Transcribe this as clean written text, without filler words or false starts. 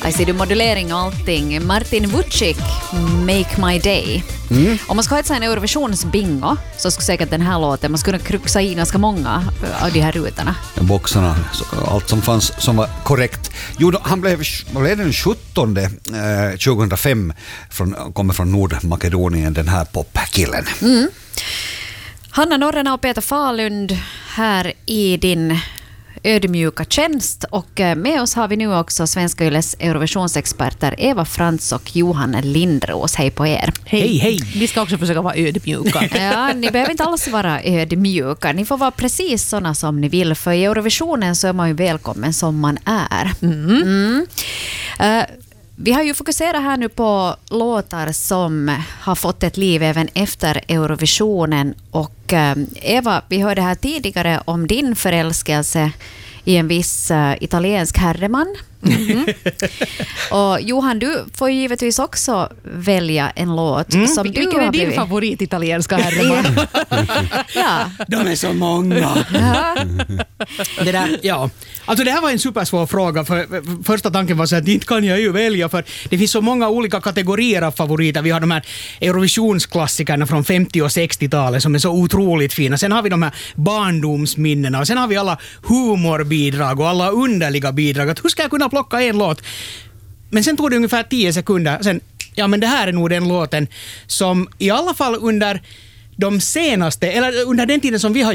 I ser du modulering och allting. Martin Vucic, Make My Day. Om man ska ha ett sån Eurovisionsbingo så skulle säkert den här låten, man skulle kruxa i ganska många av de här rutorna. Boxarna, allt som fanns som var korrekt. Jo, han blev den 17 2005, kommer från Nordmakedonien, den här popkillen. Hanna Norrena och Peter Falund här i din ödmjuka tjänst, och med oss har vi nu också Svenska Yles Eurovisionsexperter Eva Frans och Johan Lindros. Hej på er. Hej, hej. Vi ska också försöka vara ödmjuka. Ja, ni behöver inte alls vara ödmjuka. Ni får vara precis såna som ni vill, för i Eurovisionen så är man ju välkommen som man är. Vi har ju fokuserat här nu på låtar som har fått ett liv även efter Eurovisionen. Och Eva, vi hörde här tidigare om din förälskelse i en viss italiensk herreman. Och Johan, du får givetvis också välja en låt som du vilken har är din blivit favorit italienska herreman? Ja. De är så många. Det där, ja. Alltså det här var en supersvår fråga, för första tanken var så att inte kan jag ju välja, för det finns så många olika kategorier av favoriter. Vi har de här Eurovisionsklassikerna från 50- och 60-talet som är så otroligt fina. Sen har vi de här barndomsminnena, och sen har vi alla humorbidrag och alla underliga bidrag. Att hur ska jag kunna plocka en låt? Men sen tog det ungefär 10 sekunder. Sen, ja, men det här är nog den låten som i alla fall under de senaste, eller under den tiden som vi har